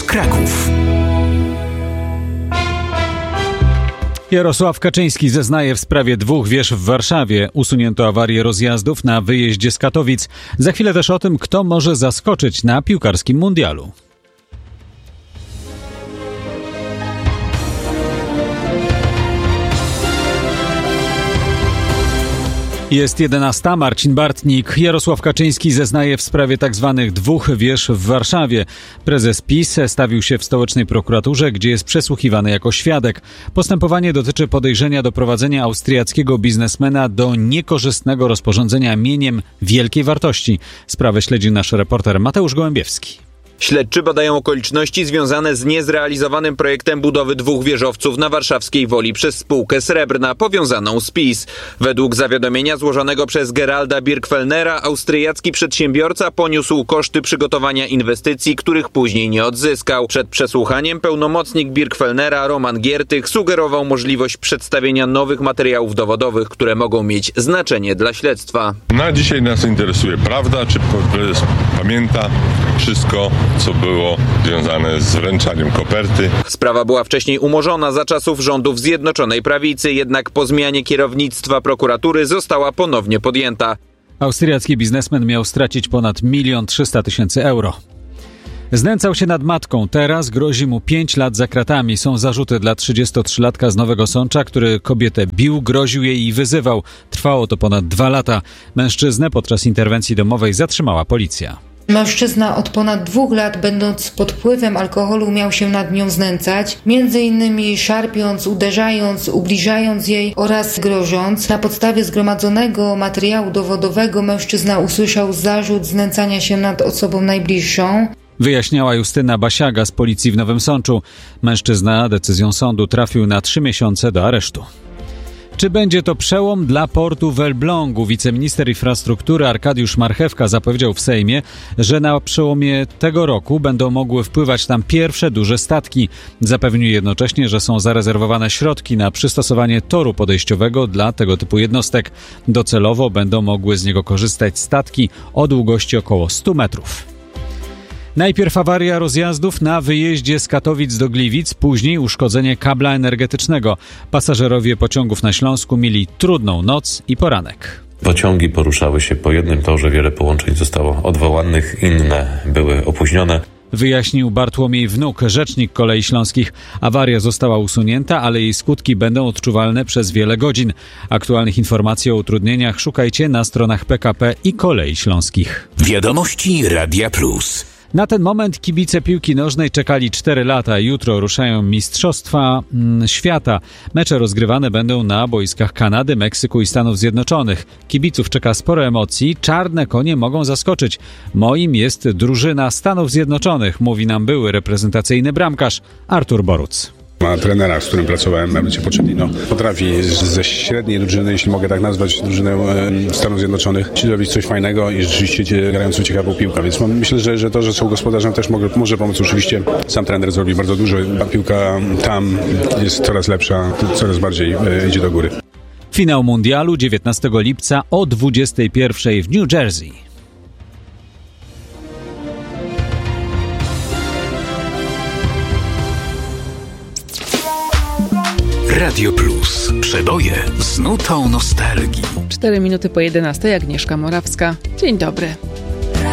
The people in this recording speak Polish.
Kraków. Jarosław Kaczyński zeznaje w sprawie 2 wież w Warszawie. Usunięto awarię rozjazdów na wyjeździe z Katowic. Za chwilę też o tym, kto może zaskoczyć na piłkarskim mundialu. Jest 11. Marcin Bartnik. Jarosław Kaczyński zeznaje w sprawie tzw. 2 wież w Warszawie. Prezes PiS stawił się w stołecznej prokuraturze, gdzie jest przesłuchiwany jako świadek. Postępowanie dotyczy podejrzenia doprowadzenia austriackiego biznesmena do niekorzystnego rozporządzenia mieniem wielkiej wartości. Sprawę śledzi nasz reporter Mateusz Gołębiewski. Śledczy badają okoliczności związane z niezrealizowanym projektem budowy 2 wieżowców na warszawskiej Woli przez spółkę Srebrna powiązaną z PiS. Według zawiadomienia złożonego przez Geralda Birgfellnera austriacki przedsiębiorca poniósł koszty przygotowania inwestycji, których później nie odzyskał. Przed przesłuchaniem pełnomocnik Birgfellnera Roman Giertych sugerował możliwość przedstawienia nowych materiałów dowodowych, które mogą mieć znaczenie dla śledztwa. Na dzisiaj nas interesuje prawda, czy prezes pamięta wszystko, co było związane z wręczaniem koperty. Sprawa była wcześniej umorzona za czasów rządów Zjednoczonej Prawicy, jednak po zmianie kierownictwa prokuratury została ponownie podjęta. Austriacki biznesmen miał stracić ponad 1 300 000 euro. Znęcał się nad matką, teraz grozi mu 5 lat za kratami. Są zarzuty dla 33-latka z Nowego Sącza, który kobietę bił, groził jej i wyzywał. Trwało to ponad 2 lata. Mężczyznę podczas interwencji domowej zatrzymała policja. Mężczyzna od ponad 2 lat, będąc pod wpływem alkoholu, miał się nad nią znęcać, między innymi szarpiąc, uderzając, ubliżając jej oraz grożąc. Na podstawie zgromadzonego materiału dowodowego mężczyzna usłyszał zarzut znęcania się nad osobą najbliższą. Wyjaśniała Justyna Basiaga z policji w Nowym Sączu. Mężczyzna decyzją sądu trafił na 3 miesiące do aresztu. Czy będzie to przełom dla portu w Elblągu? Wiceminister infrastruktury Arkadiusz Marchewka zapowiedział w Sejmie, że na przełomie tego roku będą mogły wpływać tam pierwsze duże statki. Zapewnił jednocześnie, że są zarezerwowane środki na przystosowanie toru podejściowego dla tego typu jednostek. Docelowo będą mogły z niego korzystać statki o długości około 100 metrów. Najpierw awaria rozjazdów na wyjeździe z Katowic do Gliwic, później uszkodzenie kabla energetycznego. Pasażerowie pociągów na Śląsku mieli trudną noc i poranek. Pociągi poruszały się po jednym torze, wiele połączeń zostało odwołanych, inne były opóźnione. Wyjaśnił Bartłomiej Wnuk, rzecznik Kolei Śląskich. Awaria została usunięta, ale jej skutki będą odczuwalne przez wiele godzin. Aktualnych informacji o utrudnieniach szukajcie na stronach PKP i Kolei Śląskich. Wiadomości Radia Plus. Na ten moment kibice piłki nożnej czekali 4 lata. Jutro ruszają Mistrzostwa Świata. Mecze rozgrywane będą na boiskach Kanady, Meksyku i Stanów Zjednoczonych. Kibiców czeka sporo emocji. Czarne konie mogą zaskoczyć. Moim jest drużyna Stanów Zjednoczonych, mówi nam były reprezentacyjny bramkarz Artur Boruc. Ma trenera, z którym pracowałem, Erycie Pochettino. Potrafi ze średniej drużyny, jeśli mogę tak nazwać, drużynę Stanów Zjednoczonych, zrobić coś fajnego i rzeczywiście grającą ciekawą piłkę. Więc myślę, że to, że są gospodarzem, też może pomóc. Oczywiście sam trener zrobi bardzo dużo. Piłka tam jest coraz lepsza, coraz bardziej idzie do góry. Finał mundialu 19 lipca o 21:00 w New Jersey. Radio Plus. Przeboje z nutą nostalgii. 4 minuty po 11:00. Agnieszka Morawska. Dzień dobry.